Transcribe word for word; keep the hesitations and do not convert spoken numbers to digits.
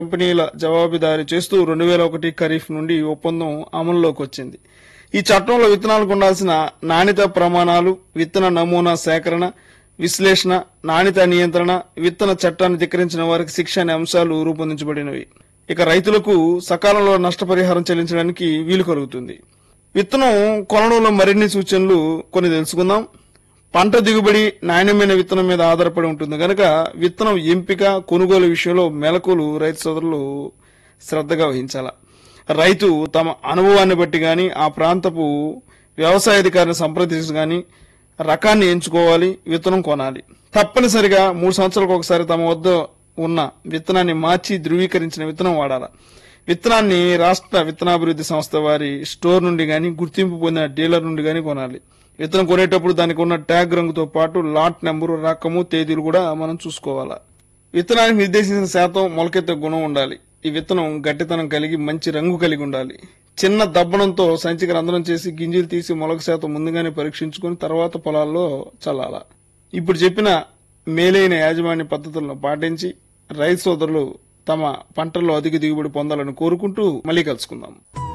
కంపెనీల జవాబుదారీ చేస్తూ రెండు వేల ఒకటి ఖరీఫ్ నుండి ఈ ఒప్పందం అమల్లోకి వచ్చింది. ఈ చట్టంలో విత్తనాలకు ఉండాల్సిన నాణ్యత ప్రమాణాలు, విత్తన నమూనా సేకరణ, విశ్లేషణ, నాణ్యత నియంత్రణ, విత్తన చట్టాన్ని ధిక్కరించిన వారికి శిక్ష అనే అంశాలు రూపొందించబడినవి. ఇక రైతులకు సకాలంలో నష్టపరిహారం చెల్లించడానికి వీలు కలుగుతుంది. విత్తనం కొనడంలో మరిన్ని సూచనలు కొన్ని తెలుసుకుందాం. పంట దిగుబడి నాణ్యమైన విత్తనం మీద ఆధారపడి ఉంటుంది కనుక విత్తనం ఎంపిక, కొనుగోలు విషయంలో మెలకువలు రైతు సోదరులు శ్రద్ధగా వహించాలి. రైతు తమ అనుభవాన్ని బట్టి గాని, ఆ ప్రాంతపు వ్యవసాయ అధికారిని సంప్రదించి గాని రకాన్ని ఎంచుకోవాలి, విత్తనం కొనాలి. తప్పనిసరిగా మూడు సంవత్సరాలకు ఒకసారి తమ వద్ద ఉన్న విత్తనాన్ని మార్చి ధృవీకరించిన విత్తనం వాడాలి. విత్తనాన్ని రాష్ట్ర విత్తనాభివృద్ధి సంస్థ వారి స్టోర్ నుండి గాని, గుర్తింపు పొందిన డీలర్ నుండి గాని కొనాలి. విత్తనం కొనేటప్పుడు దానికి ఉన్న ట్యాగ్ రంగుతో పాటు లాట్ నెంబరు, రకము, తేదీలు కూడా మనం చూసుకోవాలి. విత్తనానికి నిర్దేశించిన శాతం మొలకెత్తే గుణం ఉండాలి. ఈ విత్తనం గట్టితనం కలిగి మంచి రంగు కలిగి ఉండాలి. చిన్న దబ్బనంతో సంచికి రంధ్రం చేసి గింజలు తీసి మొలక శాతం ముందుగానే పరీక్షించుకుని తర్వాత పొలాల్లో చల్లాల. ఇప్పుడు చెప్పిన మేలైన యాజమాన్య పద్ధతులను పాటించి రైతు సోదరులు తమ పంటల్లో అధిక దిగుబడి పొందాలని కోరుకుంటూ మళ్ళీ కలుసుకుందాం.